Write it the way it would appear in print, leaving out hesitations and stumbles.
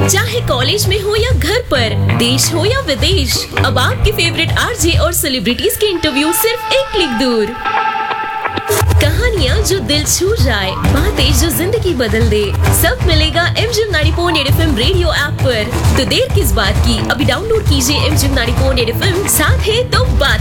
चाहे कॉलेज में हो या घर पर, देश हो या विदेश, अब आपके फेवरेट आरजे और सेलिब्रिटीज के इंटरव्यू सिर्फ एक क्लिक दूर। कहानियाँ जो दिल छू जाए, बातें जो जिंदगी बदल दे, सब मिलेगा MGM 90.8 FM रेडियो ऐप पर। तो देर किस बात की, अभी डाउनलोड कीजिए MGM 90.8 FM, साथ है तो बात